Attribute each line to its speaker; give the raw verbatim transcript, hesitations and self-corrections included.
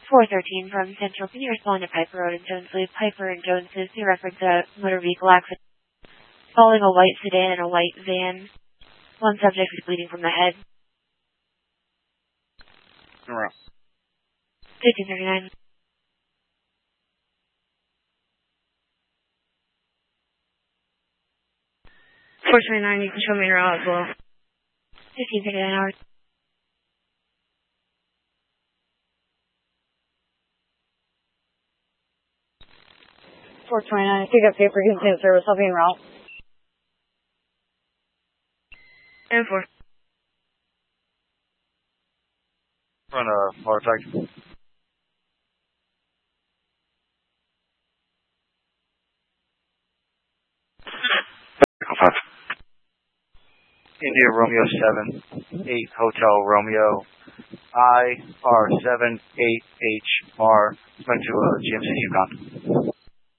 Speaker 1: four thirteen from Central. Can you respond to Piper Road and Jones Loop? Piper and Jones Loop, you reference a motor vehicle accident following a white sedan and a white van. One subject is bleeding from the head.
Speaker 2: Right.
Speaker 1: fifteen thirty-nine.
Speaker 3: four twenty-nine, you can show me your route as well.
Speaker 1: fifteen thirty-nine hours.
Speaker 3: four twenty-nine, pick up paper, continue service, I'll be en route. And four.
Speaker 2: Run a heart attack. India Romeo seven eight Hotel Romeo I R seven eight H R. Went to uh, G M C Yukon.